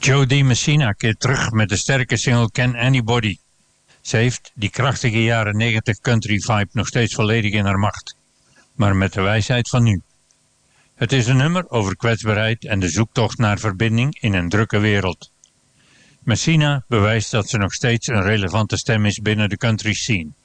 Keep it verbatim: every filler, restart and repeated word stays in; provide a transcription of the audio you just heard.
Jo Dee Messina keert terug met de sterke single Can Anybody. Ze heeft die krachtige jaren negentig country vibe nog steeds volledig in haar macht, maar met de wijsheid van nu. Het is een nummer over kwetsbaarheid en de zoektocht naar verbinding in een drukke wereld. Messina bewijst dat ze nog steeds een relevante stem is binnen de country scene.